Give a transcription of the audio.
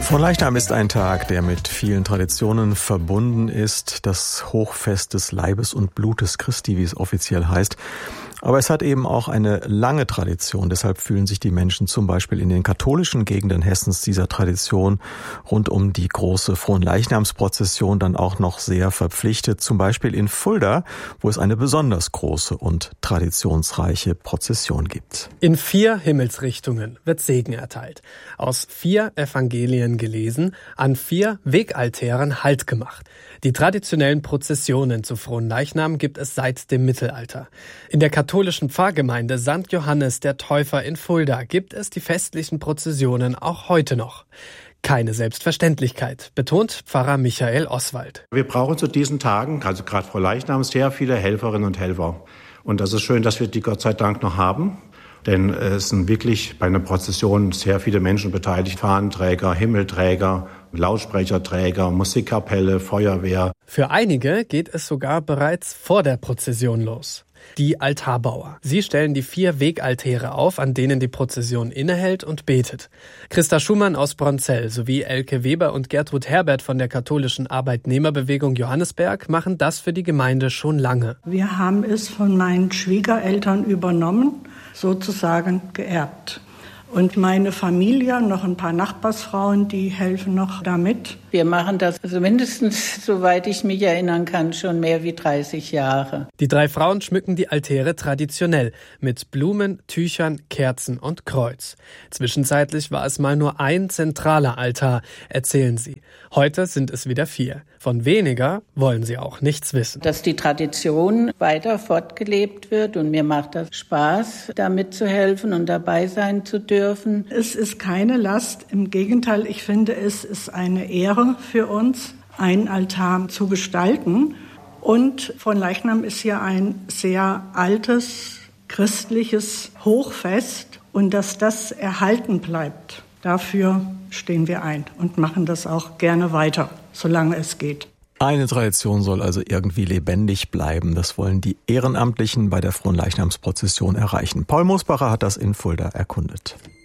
Fronleichnam ist ein Tag, der mit vielen Traditionen verbunden ist. Das Hochfest des Leibes und Blutes Christi, wie es offiziell heißt. Aber es hat eben auch eine lange Tradition. Deshalb fühlen sich die Menschen zum Beispiel in den katholischen Gegenden Hessens dieser Tradition rund um die große Fronleichnamsprozession dann auch noch sehr verpflichtet. Zum Beispiel in Fulda, wo es eine besonders große und traditionsreiche Prozession gibt. In 4 Himmelsrichtungen wird Segen erteilt. Aus 4 Evangelien gelesen, an 4 Wegaltären Halt gemacht. Die traditionellen Prozessionen zu Fronleichnam gibt es seit dem Mittelalter. In der katholischen Pfarrgemeinde St. Johannes der Täufer in Fulda gibt es die festlichen Prozessionen auch heute noch. Keine Selbstverständlichkeit, betont Pfarrer Michael Oswald. Wir brauchen zu diesen Tagen, also gerade Fronleichnam, sehr viele Helferinnen und Helfer. Und das ist schön, dass wir die Gott sei Dank noch haben. Denn es sind wirklich bei einer Prozession sehr viele Menschen beteiligt. Fahnenträger, Himmelträger, Lautsprecherträger, Musikkapelle, Feuerwehr. Für einige geht es sogar bereits vor der Prozession los. Die Altarbauer. Sie stellen die 4 Wegaltäre auf, an denen die Prozession innehält und betet. Christa Schumann aus Bronzell sowie Elke Weber und Gertrud Herbert von der katholischen Arbeitnehmerbewegung Johannesberg machen das für die Gemeinde schon lange. Wir haben es von meinen Schwiegereltern übernommen, sozusagen geerbt. Und meine Familie, noch ein paar Nachbarsfrauen, die helfen noch damit. Wir machen das also mindestens, soweit ich mich erinnern kann, schon mehr wie 30 Jahre. Die 3 Frauen schmücken die Altäre traditionell mit Blumen, Tüchern, Kerzen und Kreuz. Zwischenzeitlich war es mal nur ein zentraler Altar, erzählen sie. Heute sind es wieder 4. Von weniger wollen sie auch nichts wissen. Dass die Tradition weiter fortgelebt wird und mir macht das Spaß, da mitzuhelfen und dabei sein zu dürfen. Es ist keine Last, im Gegenteil, ich finde, es ist eine Ehre für uns, einen Altar zu gestalten. Und Fronleichnam ist ja ein sehr altes christliches Hochfest und dass das erhalten bleibt, dafür stehen wir ein und machen das auch gerne weiter, solange es geht. Eine Tradition soll also irgendwie lebendig bleiben. Das wollen die Ehrenamtlichen bei der Fronleichnamsprozession erreichen. Paul Mosbacher hat das in Fulda erkundet.